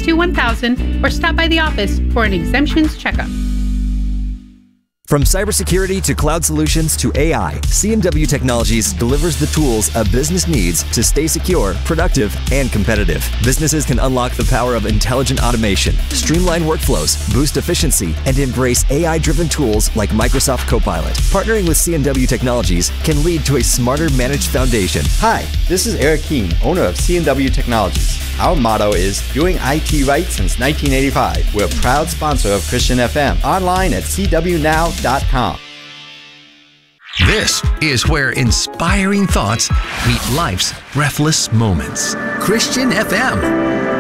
662-1000 or stop by the office for an exemptions checkup. From cybersecurity to cloud solutions to AI, C&W Technologies delivers the tools a business needs to stay secure, productive, and competitive. Businesses can unlock the power of intelligent automation, streamline workflows, boost efficiency, and embrace AI-driven tools like Microsoft Copilot. Partnering with C&W Technologies can lead to a smarter managed foundation. Hi, this is Eric Keene, owner of C&W Technologies. Our motto is doing IT right since 1985. We're a proud sponsor of Christian FM. Online at cwnow.com. This is where inspiring thoughts meet life's breathless moments. Christian FM.